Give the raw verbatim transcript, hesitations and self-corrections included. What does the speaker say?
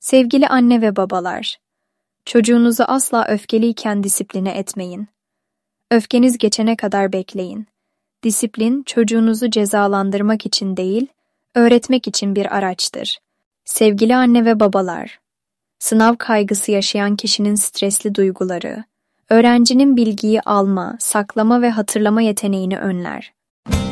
Sevgili anne ve babalar, çocuğunuzu asla öfkeliyken disipline etmeyin. Öfkeniz geçene kadar bekleyin. Disiplin, çocuğunuzu cezalandırmak için değil, öğretmek için bir araçtır. Sevgili anne ve babalar, sınav kaygısı yaşayan kişinin stresli duyguları, öğrencinin bilgiyi alma, saklama ve hatırlama yeteneğini önler.